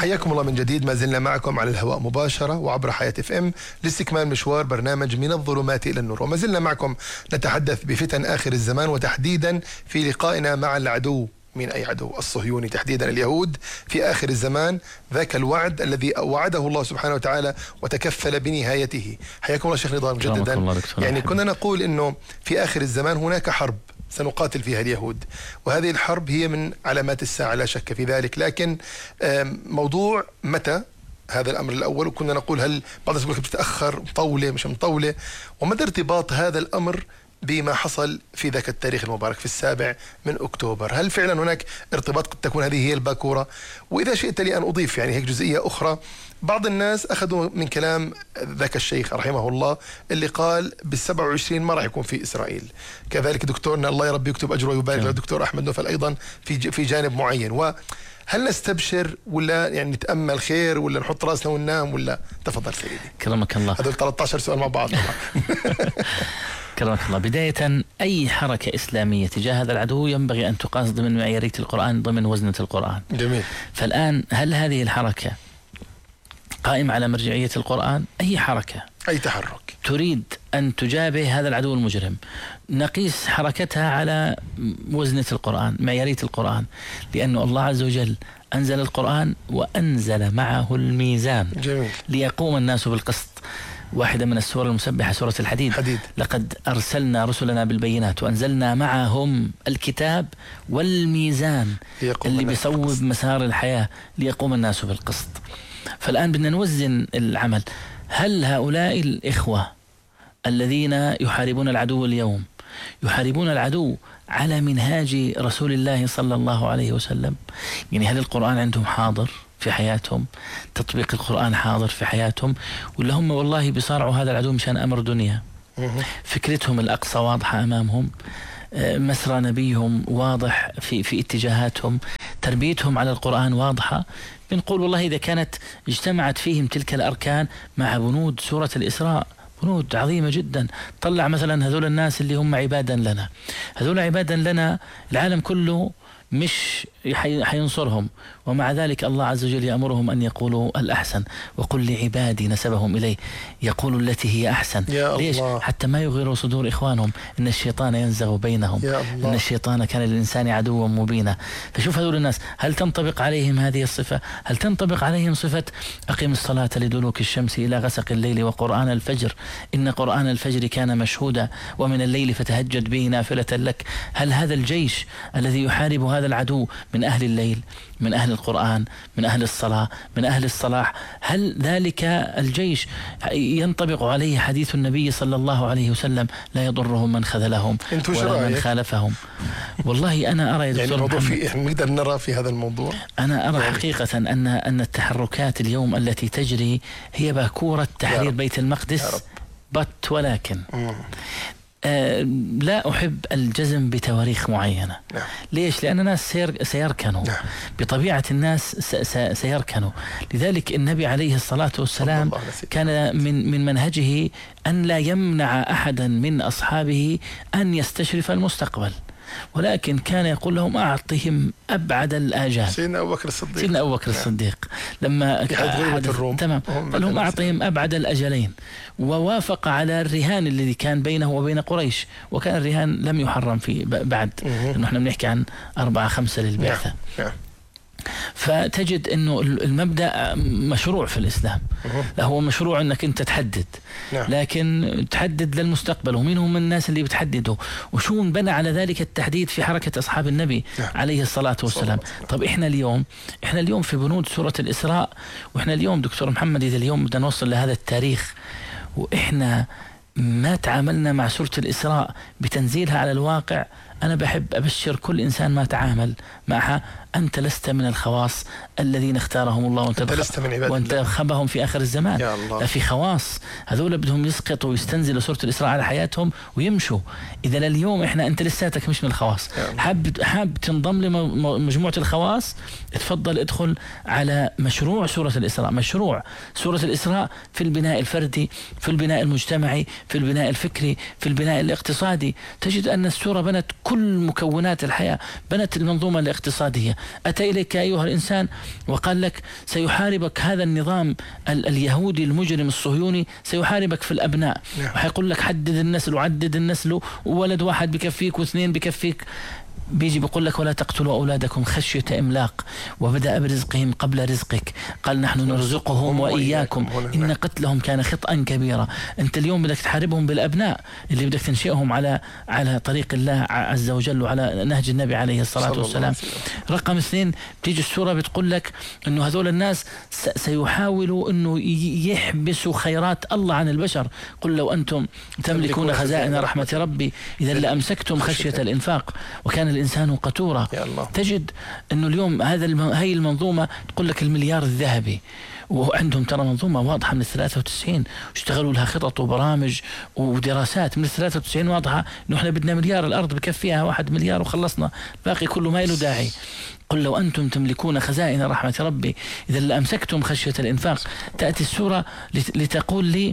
حياكم الله من جديد. ما زلنا معكم على الهواء مباشرة وعبر حياة FM لاستكمال مشوار برنامج من الظلمات إلى النور. وما زلنا معكم نتحدث بفتن آخر الزمان، وتحديدا في لقائنا مع العدو. من أي عدو؟ الصهيوني، تحديدا اليهود في آخر الزمان، ذاك الوعد الذي وعده الله سبحانه وتعالى وتكفل بنهايته. حياكم الله شيخ نضال مجددا. يعني كنا نقول إنه في آخر الزمان هناك حرب سنقاتل فيها اليهود، وهذه الحرب هي من علامات الساعة لا شك في ذلك. لكن موضوع متى هذا الأمر الأول، وكنا نقول هل بعض الناس يقول بتتأخر، مطولة مش مطولة، ومدى ارتباط هذا الأمر بما حصل في ذاك التاريخ المبارك في 7 أكتوبر. هل فعلا هناك ارتباط؟ قد تكون هذه هي الباكورة. وإذا شئت لي أن أضيف يعني هيك جزئية أخرى، بعض الناس أخذوا من كلام ذاك الشيخ رحمه الله اللي قال بال27 ما راح يكون في إسرائيل. كذلك دكتورنا الله يربي يكتب أجره ويبارك له الدكتور أحمد نوفل أيضا في جانب معين. وهل نستبشر ولا يعني نتأمل خير ولا نحط راسنا وننام ولا؟ تفضل سيدي. كرمك الله. هذول 13 سؤال مع بعض. كرمك الله. بداية أي حركة إسلامية تجاه هذا العدو ينبغي أن تقاس ضمن معيارية القرآن، ضمن وزنة القرآن. جميل. فالآن هل هذه الحركة قائمة على مرجعية القرآن؟ أي حركة، أي تحرك تريد أن تجابه هذا العدو المجرم نقيس حركتها على وزنة القرآن، معيارية القرآن، لأن الله عز وجل أنزل القرآن وأنزل معه الميزان. جميل. ليقوم الناس بالقسط. واحدة من السور المسبحة سورة الحديد. لقد أرسلنا رسلنا بالبينات وأنزلنا معهم الكتاب والميزان اللي بيصوب مسار الحياة ليقوم الناس بالقسط. فالآن بدنا نوزن العمل. هل هؤلاء الإخوة الذين يحاربون العدو اليوم يحاربون العدو على منهاج رسول الله صلى الله عليه وسلم؟ يعني هل القرآن عندهم حاضر في حياتهم؟ تطبيق القرآن حاضر في حياتهم؟ ولا هم والله بيصارعوا هذا العدو مشان أمر دنيا؟ فكرتهم الأقصى واضحة أمامهم، مسرى نبيهم واضح في اتجاهاتهم، تربيتهم على القرآن واضحة. بنقول والله إذا كانت اجتمعت فيهم تلك الأركان مع بنود سورة الإسراء، بنود عظيمة جدا. طلع مثلا هذول الناس اللي هم عبادا لنا، هذول عبادا لنا العالم كله مش حينصرهم، ومع ذلك الله عز وجل يأمرهم أن يقولوا الأحسن. وقل لعبادي نسبهم إليه يقولوا التي هي أحسن. ليش؟ حتى ما يغيروا صدور إخوانهم. إن الشيطان ينزغ بينهم، إن الشيطان كان للإنسان عدوا مبينا. فشوف هذول الناس هل تنطبق عليهم هذه الصفة؟ هل تنطبق عليهم صفة أقم الصلاة لدلوك الشمس إلى غسق الليل وقرآن الفجر إن قرآن الفجر كان مشهودا ومن الليل فتهجد به نافلة لك؟ هل هذا الجيش الذي يحارب هذا العدو من أهل الليل، من أهل القرآن، من أهل الصلاة، من أهل الصلاح؟ هل ذلك الجيش ينطبق عليه حديث النبي صلى الله عليه وسلم لا يضرهم من خذلهم ولا من خالفهم؟ والله أنا أرى يعني الموضوع نقدر نرى في هذا الموضوع، أنا أرى حقيقة أن التحركات اليوم التي تجري هي باكورة تحرير بيت المقدس. ولكن لا أحب الجزم بتواريخ معينة. ليش؟ لأن الناس سيركنوا بطبيعة الناس سيركنوا. لذلك النبي عليه الصلاة والسلام كان من منهجه أن لا يمنع أحدا من أصحابه أن يستشرف المستقبل، ولكن كان يقول لهم أعطهم أبعد الآجال. سيدنا أبو بكر الصديق لما تمام قال لهم أعطهم أبعد الأجلين، ووافق على الرهان الذي كان بينه وبين قريش، وكان الرهان لم يحرم فيه بعد، نحن بنحكي عن 4-5 للبعثة. فتجد انه المبدأ مشروع في الإسلام. لا هو مشروع انك انت تحدد، لكن تحدد للمستقبل. ومين هم الناس اللي بتحددوا؟ وشو بنى على ذلك التحديد في حركة أصحاب النبي عليه الصلاة والسلام. طب احنا اليوم في بنود سورة الإسراء، واحنا اليوم دكتور محمد إذا اليوم بدنا نوصل لهذا التاريخ واحنا ما تعاملنا مع سورة الإسراء بتنزيلها على الواقع، أنا بحب أبشر كل إنسان ما تعامل معها أنت لست من الخواص الذين اختارهم الله وانتخبهم في آخر الزمان. لا، في خواص هذول بدهم يسقطوا ويستنزلوا سورة الإسراء على حياتهم ويمشوا. إذا لليوم أنت لساتك مش من الخواص، حاب تنضم لمجموعة الخواص، اتفضل ادخل على مشروع سورة الإسراء. مشروع سورة الإسراء في البناء الفردي، في البناء المجتمعي، في البناء الفكري، في البناء الاقتصادي. تجد أن السورة بنت كل مكونات الحياة، بنت المنظومة الاقتصادية. أتى إليك أيها الإنسان وقال لك سيحاربك هذا النظام اليهودي المجرم الصهيوني، سيحاربك في الأبناء، وحيقول لك حدد النسل وعدد النسل، وولد واحد بكفيك واثنين بكفيك. بيجي بيقول لك ولا تقتلوا أولادكم خشية إملاق وبدأ برزقهم قبل رزقك، قال نحن نرزقهم وإياكم إن قتلهم كان خطأ كبيرا. أنت اليوم بدك تحاربهم بالأبناء اللي بدك تنشئهم على طريق الله عز وجل وعلى نهج النبي عليه الصلاة والسلام. رقم 2 بتيجي السورة بتقول لك إنه هذول الناس سيحاولوا إنه يحبسوا خيرات الله عن البشر. قل لو أنتم تملكون خزائن رحمة ربي إذا لأمسكتم خشية الإنفاق وكان الإنسان قتورا. تجد أنه اليوم هاي المنظومة تقول لك المليار الذهبي، وعندهم ترى منظومة واضحة من 93 واشتغلوا لها خطط وبرامج ودراسات من 93 واضحة إنه إحنا بدنا مليار، الأرض بكفيها 1 مليار وخلصنا، باقي كله ما له داعي. قل لو أنتم تملكون خزائن رحمة ربي إذا لأمسكتم خشية الإنفاق. تأتي السورة لتقول لي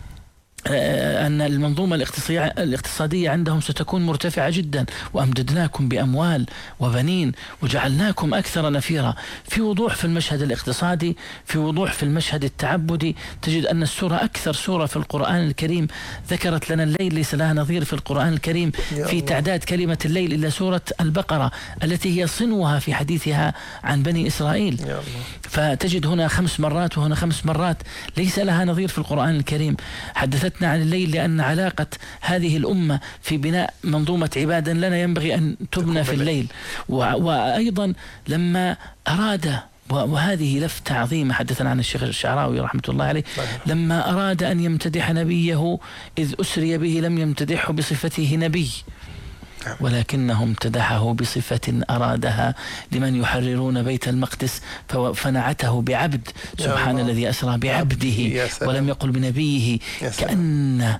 أن المنظومة الاقتصادية عندهم ستكون مرتفعة جدا، وأمددناكم بأموال وبنين وجعلناكم أكثر نفيرا. في وضوح في المشهد الاقتصادي، في وضوح في المشهد التعبدي. تجد أن السورة أكثر سورة في القرآن الكريم ذكرت لنا الليل، ليس لها نظير في القرآن الكريم في تعداد كلمة الليل إلا سورة البقرة التي هي صنوها في حديثها عن بني إسرائيل. فتجد هنا 5 مرات وهنا 5 مرات، ليس لها نظير في القرآن الكريم. حدثت عن الليل لأن علاقة هذه الأمة في بناء منظومة عبادة لنا ينبغي أن تبنى في الليل. وأيضا لما أراد، وهذه لفتة عظيمة حدثنا عن الشيخ الشعراوي رحمة الله عليه، لما أراد أن يمتدح نبيه إذ أسري به لم يمتدحه بصفته نبي، ولكنه امتدحه بصفة أرادها لمن يحررون بيت المقدس فنعته بعبد. سبحان الذي أسرى بعبده ولم يقل بنبيه. كأن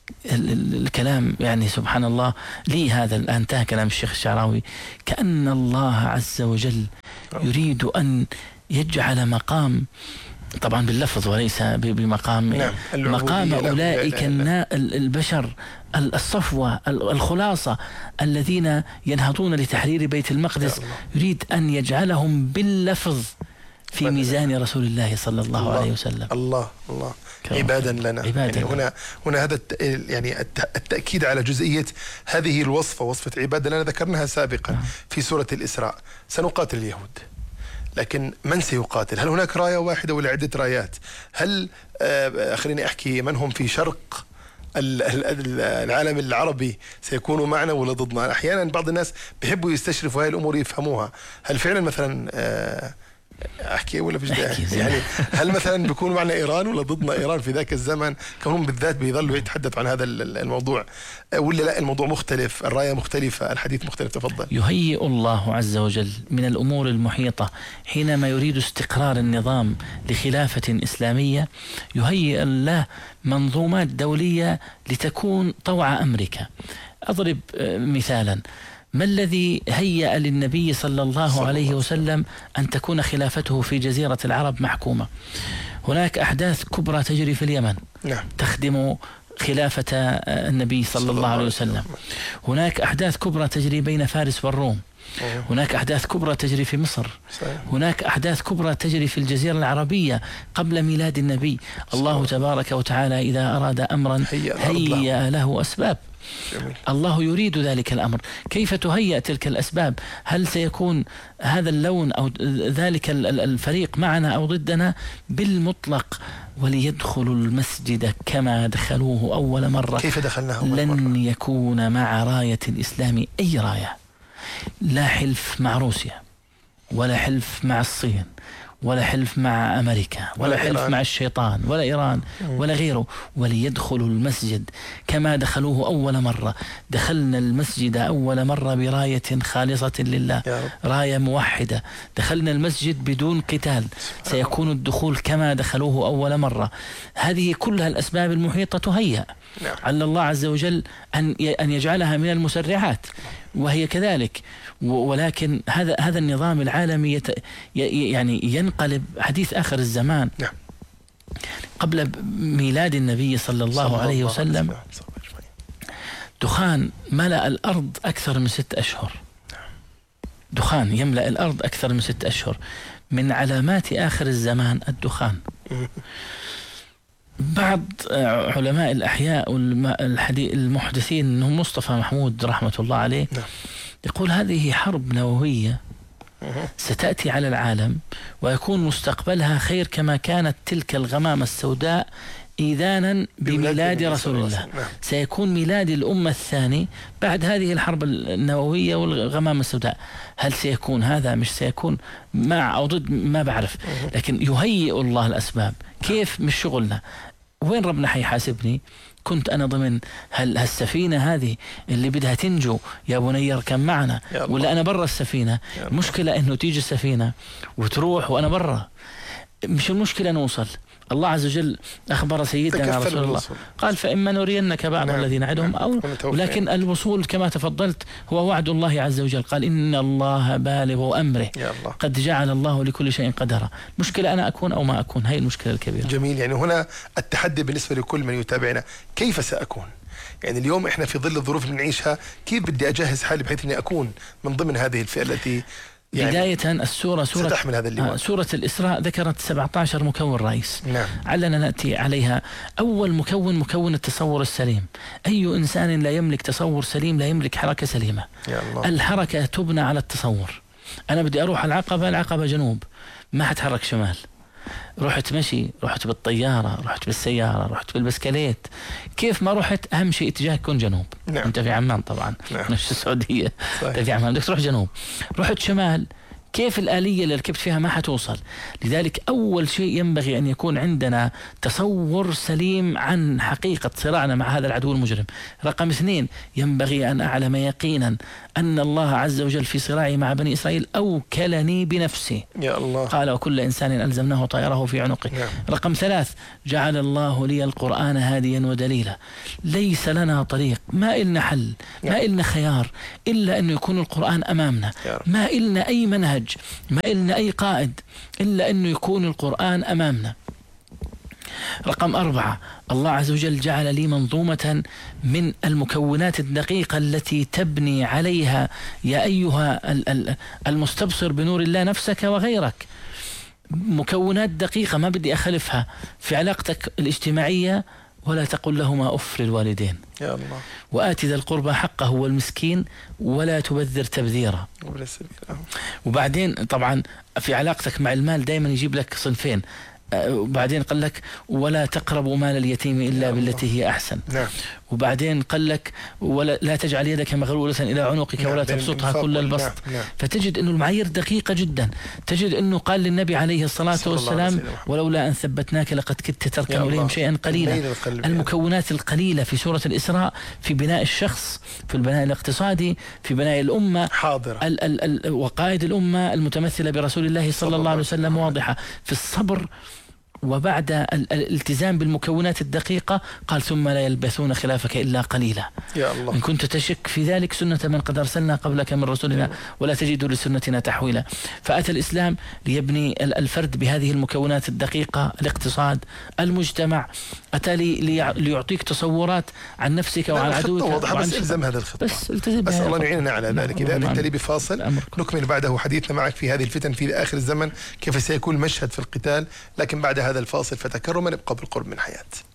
الكلام يعني سبحان الله لي هذا الآن انتهى كلام الشيخ الشعراوي، كأن الله عز وجل يريد أن يجعل مقام، طبعا باللفظ وليس بمقام، مقام أولئك البشر الصفوة الخلاصة الذين ينهضون لتحرير بيت المقدس، يريد أن يجعلهم باللفظ في ميزان رسول الله صلى الله عليه وسلم. الله عبادا لنا. يعني هنا هذا يعني التأكيد على جزئية هذه الوصفة، وصفة عبادة لنا ذكرناها سابقا في سورة الإسراء. سنقاتل اليهود، لكن من سيقاتل؟ هل هناك راية واحدة ولا عدة رايات؟ هل خليني أحكي من هم في شرق العالم العربي سيكونوا معنا ولا ضدنا؟ أحيانا بعض الناس بيحبوا يستشرفوا هاي الأمور يفهموها. هل فعلا مثلا أحكي ولا فيش داعي؟ يعني هل مثلا بيكونوا معنا إيران ولا ضدنا إيران في ذاك الزمن؟ كونهم بالذات بيظلوا يتحدثوا عن هذا الموضوع، ولا لا الموضوع مختلف، الراية مختلفة، الحديث مختلف؟ تفضل. يهيئ الله عز وجل من الأمور المحيطة حينما يريد استقرار النظام لخلافة إسلامية، يهيئ الله منظومات دولية لتكون طوع أمريكا. أضرب مثالا، ما الذي هيأ للنبي صلى الله عليه وسلم أن تكون خلافته في جزيرة العرب محكومة؟ هناك أحداث كبرى تجري في اليمن تخدم خلافة النبي صلى الله عليه وسلم. هناك أحداث كبرى تجري بين فارس والروم. هناك أحداث كبرى تجري في مصر. هناك أحداث كبرى تجري في الجزيرة العربية قبل ميلاد النبي. الله تبارك وتعالى إذا أراد أمرا هيأ له أسباب. جميل. الله يريد ذلك الأمر. كيف تهيأ تلك الأسباب؟ هل سيكون هذا اللون أو ذلك الفريق معنا أو ضدنا؟ بالمطلق. وليدخلوا المسجد كما دخلوه أول مرة. كيف دخلناه أول مرة؟ لن يكون مع راية الإسلام أي راية، لا حلف مع روسيا ولا حلف مع الصين ولا حلف مع أمريكا ولا حلف إيران. مع الشيطان ولا إيران ولا غيره. وليدخلوا المسجد كما دخلوه أول مرة. دخلنا المسجد أول مرة براية خالصة لله، راية موحدة. دخلنا المسجد بدون قتال، سيكون الدخول كما دخلوه أول مرة. هذه كلها الأسباب المحيطة تهيأ على الله عز وجل أن يجعلها من المسرعات، وهي كذلك. ولكن هذا النظام العالمي يعني ينقلب حديث آخر الزمان. قبل ميلاد النبي صلى الله عليه وسلم دخان ملأ الأرض أكثر من 6 أشهر. دخان يملأ الأرض أكثر من 6 أشهر. من علامات آخر الزمان الدخان. بعض علماء الأحياء المحدثين منهم مصطفى محمود رحمة الله عليه يقول هذه حرب نووية ستأتي على العالم ويكون مستقبلها خير كما كانت تلك الغمامة السوداء إذانا بميلاد رسول الله. سيكون ميلاد الأمة الثاني بعد هذه الحرب النووية والغمامة السوداء. هل سيكون هذا مش سيكون مع أو ضد ما بعرف، لكن يهيئ الله الأسباب. كيف مش شغلنا، وين ربنا حيحاسبني؟ كنت أنا ضمن هالسفينة هذه اللي بدها تنجو يا بني اركب معنا، ولا أنا برا السفينة؟ المشكلة إنه تيجي السفينة وتروح وأنا برا، مش المشكلة نوصل. الله عز وجل أخبر سيدنا رسول الله قال فإما نرينك بعض الذي نعدهم أو ولكن الوصول كما تفضلت هو وعد الله عز وجل. قال إن الله بالغ أمره قد جعل الله لكل شيء قدرا. مشكلة أنا أكون أو ما أكون، هي المشكلة الكبيرة. جميل. يعني هنا التحدي بالنسبة لكل من يتابعنا، كيف سأكون؟ يعني اليوم إحنا في ظل الظروف اللي نعيشها، كيف بدي أجهز حالي بحيث أني أكون من ضمن هذه الفئة التي يعني بداية السورة سورة الإسراء ذكرت 17 مكون رئيس. علنا نأتي عليها. أول مكون التصور السليم. أي إنسان لا يملك تصور سليم لا يملك حركة سليمة. الحركة تبنى على التصور. أنا بدي أروح العقبة جنوب، ما حتحرك شمال. رحت مشي، رحت بالطيارة، رحت بالسيارة، رحت بالبسكليت، كيف ما رحت أهم شيء اتجاه يكون جنوب. أنت في عمان طبعا، مش السعودية. أنت في عمان بدك تروح جنوب. رحت شمال، كيف الآلية اللي ركبت فيها ما حتوصل. لذلك أول شيء ينبغي أن يكون عندنا تصور سليم عن حقيقة صراعنا مع هذا العدو المجرم. رقم 2 ينبغي أن أعلم يقينا أن الله عز وجل في صراعي مع بني إسرائيل أوكلني بنفسه. يا الله. قال وكل إنسان ألزمناه طائره في عنقه. رقم 3 جعل الله لي القرآن هاديا ودليلا. ليس لنا طريق، ما إلنا حل، ما إلنا خيار إلا أن يكون القرآن أمامنا. ما إلنا أي منهج، ما إلنا أي قائد إلا أنه يكون القرآن أمامنا. رقم 4 الله عز وجل جعل لي منظومة من المكونات الدقيقة التي تبني عليها يا أيها المستبصر بنور الله نفسك وغيرك. مكونات دقيقة ما بدي أخلفها في علاقتك الاجتماعية. ولا تقل لهما أف للوالدين. يا الله. وآت ذا القربى حقه والمسكين ولا تبذر تبذيرا. وبعدين طبعا في علاقتك مع المال دائما يجيب لك صنفين. وبعدين قال لك ولا تقربوا مال اليتيم إلا بالتي هي أحسن. وبعدين قال لك ولا لا تجعل يدك مغلولة إلى عنقك ولا تبسطها كل البسط. فتجد أنه المعايير دقيقة جدا. تجد أنه قال للنبي عليه الصلاة والسلام ولولا أن ثبتناك لقد كدت تركن إليهم شيئا قليلا. المكونات القليلة في سورة الإسراء في بناء الشخص، في البناء الاقتصادي، في بناء الأمة حاضرة. وقائد الأمة المتمثلة برسول الله صلى الله عليه وسلم واضحة. في الصبر وبعد الالتزام بالمكونات الدقيقة قال ثم لا يلبثون خلافك إلا قليلا. يا الله. إن كنت تشك في ذلك سنة من قد أرسلنا قبلك من رسولنا ولا تجد لسنتنا تحويلا. فأتى الإسلام ليبني الفرد بهذه المكونات الدقيقة، الاقتصاد، المجتمع. أتى ليعطيك تصورات عن نفسك وعن عدوك. بس الزم هذا الخطة، بس الله يعيننا على ذلك. إذا أنت لي بفاصل نكمل بعده حديثنا معك في هذه الفتن في آخر الزمن، كيف سيكون المشهد في القتال. لكن بعد هذا الفاصل فتكرما ابقى بالقرب من حياة.